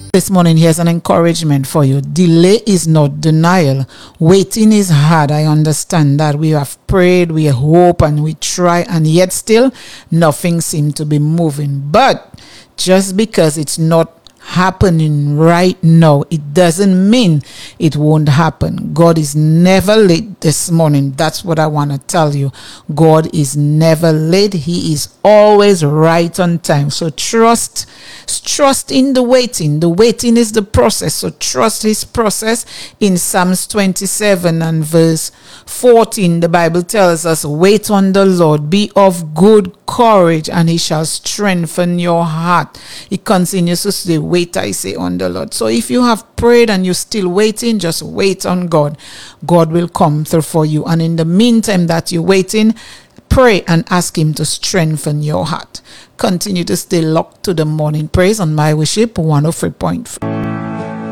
This morning, here's an encouragement for you. Delay is not denial. Waiting is hard. I understand that. We have prayed, we hope, and we try, and yet still nothing seems to be moving. But just because it's not happening right now, it doesn't mean it won't happen. God is never late this morning. That's what I want to tell you. God is never late. He is always right on time. So trust in the waiting. The waiting is the process. So trust his process. In Psalms 27 and verse 14, the Bible tells us, wait on the Lord, be of good courage, and he shall strengthen your heart. He continues to say, wait, I say, on the Lord. So if you have prayed and you're still waiting, just wait on God. God will come through for you. And in the meantime that you're waiting, pray and ask him to strengthen your heart. Continue to stay locked to the morning praise on My Worship 103.3.